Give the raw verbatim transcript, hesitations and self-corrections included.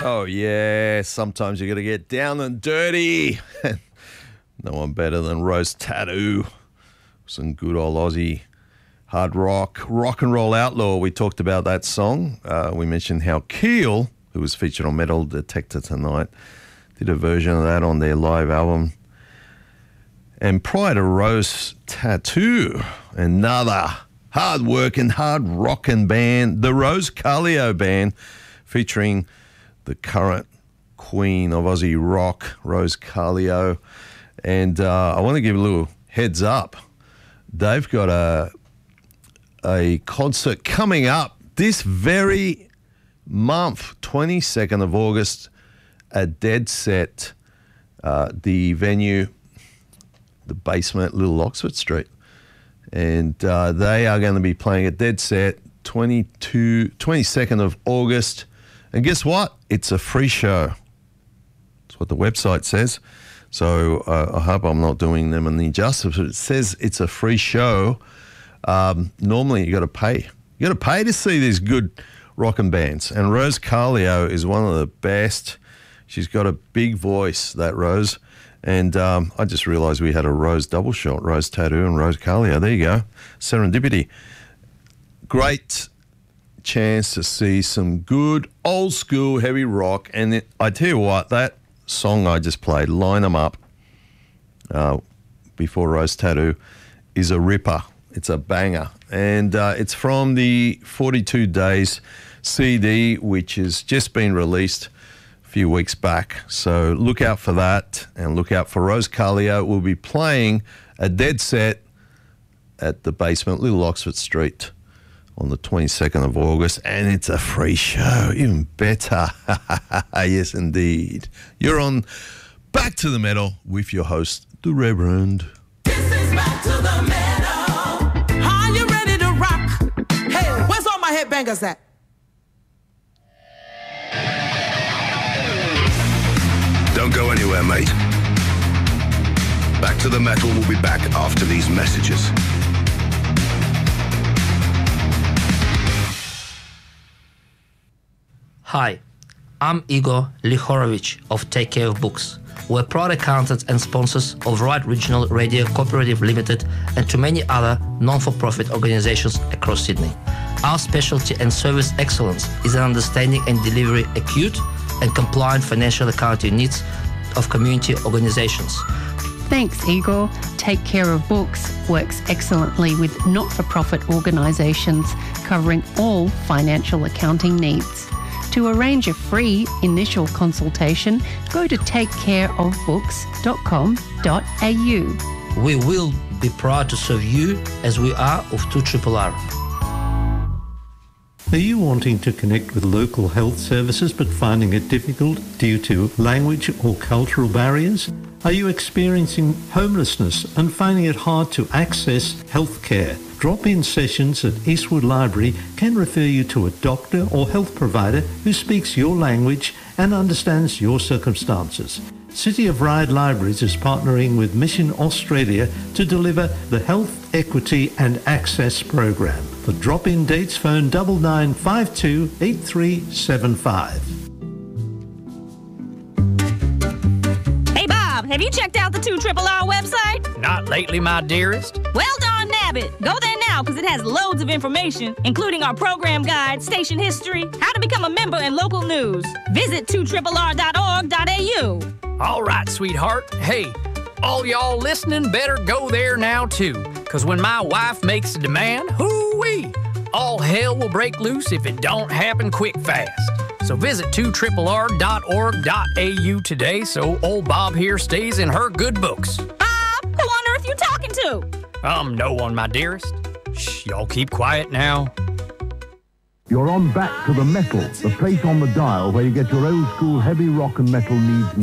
Oh, yeah. Sometimes you got to get down and dirty. No one better than Rose Tattoo. Some good old Aussie hard rock, rock and roll outlaw. We talked about that song. Uh, we mentioned how Keel, who was featured on Metal Detector tonight, did a version of that on their live album. And prior to Rose Tattoo, another hard-working, hard-rocking band, the Rose Kallio Band, featuring the current queen of Aussie rock, Rose Kallio. And uh, I want to give a little heads up. They've got a, a concert coming up this very month, twenty-second of August, at Dead Set, uh, the venue, the basement, Little Oxford Street. And uh, they are going to be playing at Dead Set, twenty-two, twenty-second of August. And guess what? It's a free show. That's what the website says. So uh, I hope I'm not doing them an injustice, but it says it's a free show. Um, normally you got to pay. You got to pay to see these good rockin' bands. And Rose Kallio is one of the best. She's got a big voice, that Rose. And um, I just realised we had a Rose double shot, Rose Tattoo and Rose Kallio. There you go. Serendipity. Great chance to see some good old school heavy rock. And it, I tell you what, that song I just played, Line 'Em Up, uh, before Rose Tattoo, is a ripper. It's a banger. And uh, it's from the forty-two Days C D, which has just been released a few weeks back. So look out for that, and look out for Rose Kallio. We'll be playing a Dead Set at the basement, Little Oxford Street, on the twenty-second of August, and it's a free show, even better. Yes, indeed. You're on Back to the Metal with your host, The Reverend. This is Back to the Metal. Are you ready to rock? Hey, where's all my headbangers at? Don't go anywhere, mate. Back to the Metal will be back after these messages. Hi, I'm Igor Lihorovich of Take Care of Books. We're proud accountants and sponsors of Right Regional Radio Cooperative Limited and to many other non-for-profit organizations across Sydney. Our specialty and service excellence is in understanding and delivering acute and compliant financial accounting needs of community organizations. Thanks, Igor. Take Care of Books works excellently with not-for-profit organisations covering all financial accounting needs. To arrange a free initial consultation, go to take care of books dot com dot a u. We will be proud to serve you as we are of two R R. Are you wanting to connect with local health services but finding it difficult due to language or cultural barriers? Are you experiencing homelessness and finding it hard to access healthcare? Drop-in sessions at Eastwood Library can refer you to a doctor or health provider who speaks your language and understands your circumstances. City of Ryde Libraries is partnering with Mission Australia to deliver the Health, Equity and Access program. For drop-in dates, phone nine nine five two eight three seven five. Hey Bob, have you checked out the two R R website? Not lately, my dearest. Well done, Nabbit. Go there now because it has loads of information, including our program guide, station history, how to become a member, and local news. Visit two R R dot org dot a u. All right, sweetheart. Hey, all y'all listening better go there now, too. Because when my wife makes a demand, hoo-wee, all hell will break loose if it don't happen quick fast. So visit two R R dot org dot a u today so old Bob here stays in her good books. Bob, who on earth you talking to? Um, no one, my dearest. Shh, y'all keep quiet now. You're on Back to the Metal, the place on the dial where you get your old school heavy rock and metal needs